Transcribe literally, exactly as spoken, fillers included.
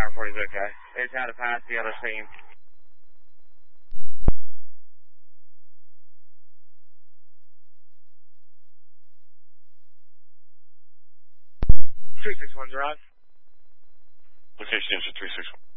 Tower forty is okay. It's had to pass the other scene. three six one drive. Location is three six one.